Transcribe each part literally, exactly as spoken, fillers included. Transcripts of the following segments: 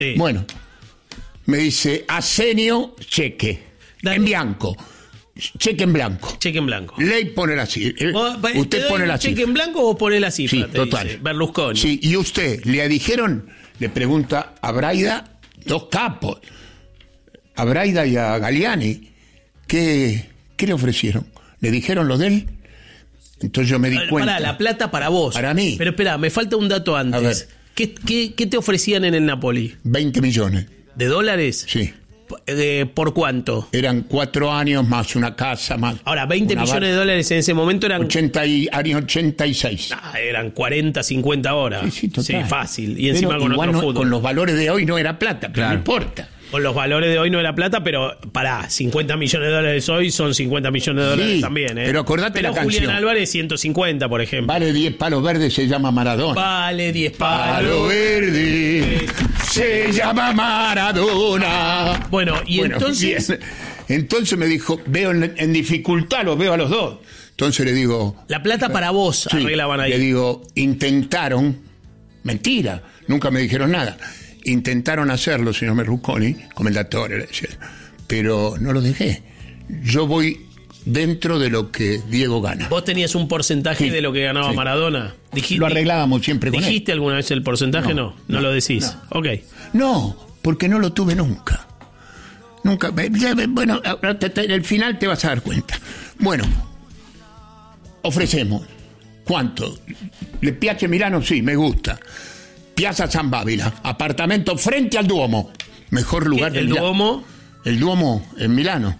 Sí. Bueno, me dice, Asenio, cheque, Dale. en blanco, cheque en blanco. Cheque en blanco. Ley pone la cifra. Vos, ¿te Usted doy pone un la cheque cifra. en blanco o pone la cifra? Sí, te total. dice Berlusconi. Sí, y usted, le dijeron, le pregunta a Braida, dos capos, a Braida y a Galiani, ¿qué, qué le ofrecieron? ¿Le dijeron lo de él? Entonces yo me di A ver, cuenta. Pará, la plata para vos. Para mí. Pero espera, me falta un dato A ver. antes. ¿Qué, qué, qué te ofrecían en el Napoli? veinte millones, ¿De dólares? sí. Eh, ¿Por cuánto? Eran cuatro años más una casa más. Ahora, veinte una millones bar- de dólares en ese momento eran... ochenta y, años ochenta y seis. Ah, eran cuarenta, cincuenta horas. Sí, sí, total. fácil. Y encima Pero con igual otro no- fútbol. con los valores de hoy no era plata, pero Claro. no importa. Con los valores de hoy no era plata, pero pará, cincuenta millones de dólares hoy son cincuenta millones de dólares Sí, también, ¿eh? pero acordate Pero la Julián canción. Álvarez ciento cincuenta, por ejemplo. Vale diez palos verdes, se llama Maradona. Vale diez Palo palos. verde, se llama Maradona. Bueno, y Bueno, entonces... bien. Entonces me dijo, veo en, en dificultad, los veo a los dos. Entonces le digo, La plata para vos sí, arreglaban ahí. le digo, intentaron, mentira, nunca me dijeron nada. Intentaron hacerlo, señor Berlusconi, comendatore, le decía, pero no lo dejé. Yo voy dentro de lo que Diego gana. ¿Vos tenías un porcentaje Sí, de lo que ganaba sí. Maradona? Dijiste, Lo arreglábamos siempre con él. ¿Dijiste alguna vez el porcentaje? No, no, No, lo decís. Ok. No, porque no lo tuve nunca. Nunca. Bueno, ahora te- te- en el final te vas a dar cuenta. Bueno, ofrecemos. ¿Cuánto? ¿Le piace Milano? Sí, me gusta. Piazza San Bávila, apartamento frente al Duomo. Mejor lugar de ¿El Milano. Duomo? El Duomo en Milano.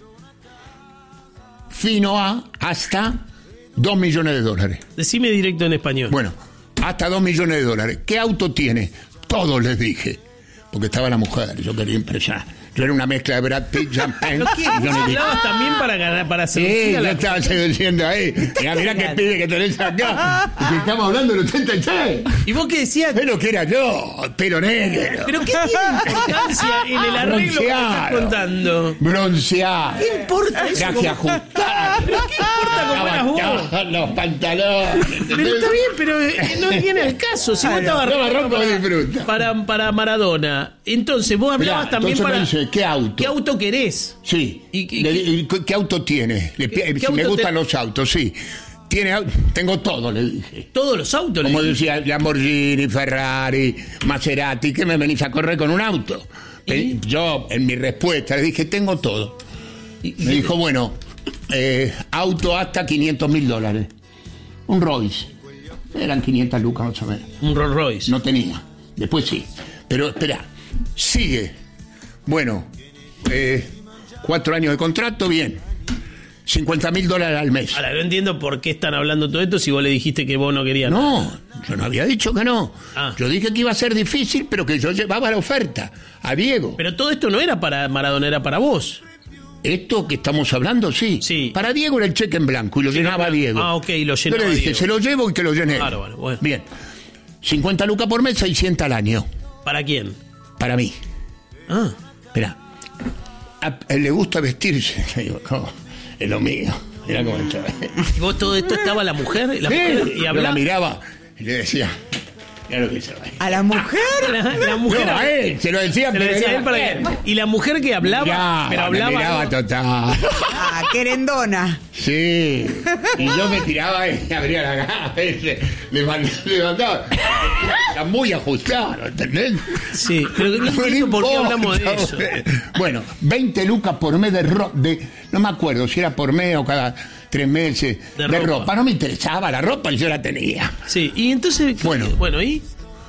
Fino a hasta dos millones de dólares. Decime directo en español. Bueno, hasta dos millones de dólares. ¿Qué auto tiene? Todos les dije. Porque estaba la mujer, yo quería impresionar. Yo era una mezcla de Brad Pitt, Champagne. ¿Pero qué? y Johnny Depp. ¿Hablabas también para ganar, para Sí, seducir a yo la- estaba seduciendo ahí. Mirá, mirá qué pibe que tenés acá. Y estamos hablando del ochenta y seis. ¿Y vos qué decías? Pero que era yo, pelo negro. ¿Pero qué tiene importancia en el arreglo que me estás Bronceado. contando? Bronceado. ¿Qué importa eso? Traje ajustado. ¿Pero qué importa cómo eras vos? Los pantalones. Pero está bien, pero eh, no viene al caso. Si vos estabas no, arreglando Marrocos para, disfruta. para, para Maradona, entonces vos hablabas Mirá, también entonces para... me dice, ¿qué auto? ¿Qué auto querés? Sí. ¿Y- y- Le di- y ¿Qué, qué auto tiene? Le pi- ¿Qué- qué si me auto gustan te- los autos, sí. Tiene, au- tengo todo, le dije. Todos los autos. Como le- decía, Lamborghini, Ferrari, Maserati, ¿qué me venís a correr con un auto? ¿Y? Yo, en mi respuesta, le dije, tengo todo. y- Me dijo, bueno, eh, auto hasta quinientos mil dólares. Un Royce. Eran quinientas lucas más o menos. Un Rolls Royce. No tenía. Después sí. Pero espera, sigue. Bueno, eh, cuatro años de contrato, bien. cincuenta mil dólares al mes. Ahora, no entiendo por qué están hablando todo esto si vos le dijiste que vos no querías nada. No, yo no había dicho que no. Ah. Yo dije que iba a ser difícil, pero que yo llevaba la oferta a Diego. Pero todo esto no era para Maradona, era para vos. Esto que estamos hablando, sí. Sí. Para Diego era el cheque en blanco y lo llenaba en blanco. Diego. Ah, ok, y lo Yo llenaba le dije, Diego. se lo llevo y que lo llene. él. Bárbaro, bueno. Bien. cincuenta lucas por mes, seiscientos al año. ¿Para quién? Para mí. Ah, Espera. A él le gusta vestirse. Digo, ¿cómo? Es lo mío. Mirá cómo está. ¿y vos todo esto estaba la mujer? La Sí, mujer y yo la hablaba. miraba y le decía, mirá lo que hizo ahí. ¿A la mujer? La, la mujer. No, a él, se lo decía, Se lo pero decía era- él para que- Y la mujer que hablaba, Miraba, pero me hablaba. miraba total. Ah, querendona. Sí. Y yo me tiraba y abría la cabeza. Levantaba. levantaba. Era muy ajustado, ¿entendés? Sí, pero no entiendo por qué hablamos de eso. Bueno, veinte lucas por mes de ropa. De, no me acuerdo si era por mes o cada tres meses. De De, ropa. ropa. No me interesaba la ropa y yo la tenía. Sí, y entonces. Bueno. Bueno, ¿y?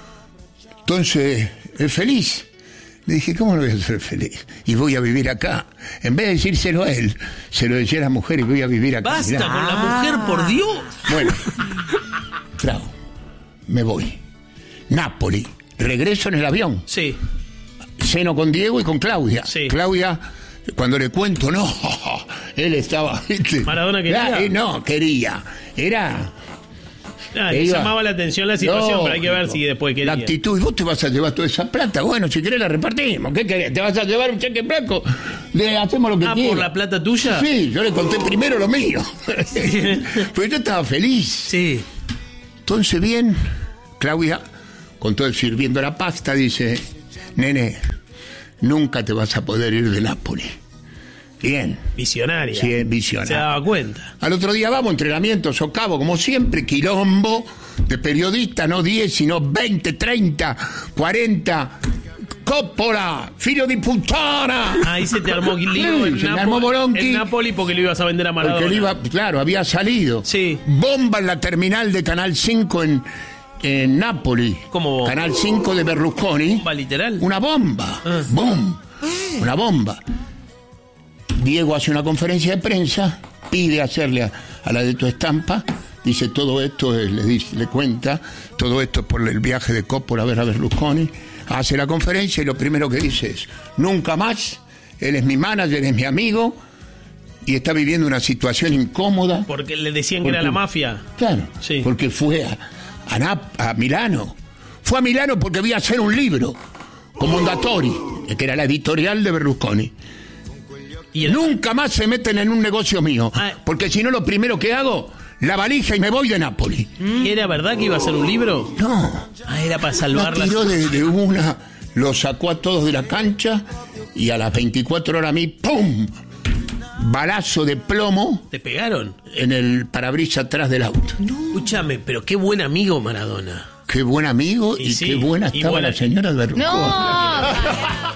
Entonces, ¿es feliz? Le dije, ¿cómo no voy a ser feliz? Y voy a vivir acá. En vez de decírselo a él, se lo decía a la mujer y voy a vivir acá. Basta Mirá. con la mujer, por Dios. Bueno, trago, me voy. Nápoli, regreso en el avión. Sí. Ceno con Diego y con Claudia. Sí. Claudia, cuando le cuento, no, él estaba, ¿viste? ¿Maradona quería? Ah, eh, no, quería. Era... Ah, le iba- llamaba la atención la situación, No, pero hay que ver no. si después quería. La actitud, ¿y vos te vas a llevar toda esa plata? Bueno, si querés la repartimos. ¿Qué querés? ¿Te vas a llevar un cheque en blanco? Le hacemos lo que Ah, quieras. ¿por la plata tuya? Sí, yo le conté primero lo mío. Pero yo estaba feliz. Sí. Entonces, bien, Claudia, con todo el sirviendo la pasta, dice, nene, nunca te vas a poder ir de Nápoles. Bien. Visionaria. Sí, es visionaria. Se daba cuenta. Al otro día vamos, entrenamiento, socavo, como siempre, quilombo de periodistas, no diez, sino veinte, treinta, cuarenta. Coppola, filho di puttana. Ahí se te armó lío en, se me Napo- armó Boronqui. en Napoli porque lo ibas a vender a Maradona. Porque él iba, claro, había salido. Sí. Bomba en la terminal de Canal cinco en, en Nápoli. ¿Cómo bomba? Canal cinco de Berlusconi. ¿Bomba literal? Una bomba. Ah. Boom. Una bomba. Diego hace una conferencia de prensa, pide hacerle a, a la de tu estampa, dice todo esto, es, le, dice, le cuenta, todo esto es por el viaje de Coppola a ver a Berlusconi, hace la conferencia y lo primero que dice es, nunca más, él es mi manager, es mi amigo, y está viviendo una situación incómoda. Porque le decían Porque- que era la mafia. Claro, Sí. porque fue a, a, Nap- a Milano. Fue a Milano porque voy a hacer un libro con Mondadori, que era la editorial de Berlusconi. Y el- Nunca más se meten en un negocio mío, Ah. porque si no lo primero que hago, la valija y me voy de Nápoles. ¿Y era verdad que iba a ser un libro? No, Ah, era para la salvarla. tiró de, de una, lo sacó a todos de la cancha y a las veinticuatro horas a mí, ¡pum! Balazo de plomo ¿Te pegaron? en el parabrisas atrás del auto. Escúchame, pero qué buen amigo Maradona. Qué buen amigo Y y, sí, qué buena y estaba buena- la señora de Berlusconi. No.